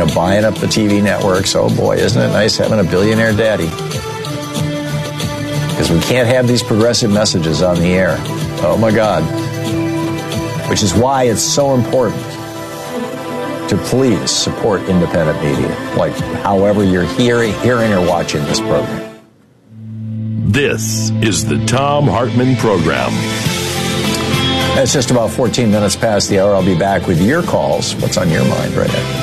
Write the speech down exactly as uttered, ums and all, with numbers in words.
You know, buying up the T V networks. Oh boy, isn't it nice having a billionaire daddy? Because we can't have these progressive messages on the air. Oh my God. Which is why it's so important to please support independent media, like however you're hearing, hearing or watching this program. This is the Thom Hartmann Program. It's just about fourteen minutes past the hour. I'll be back with your calls. What's on your mind right now?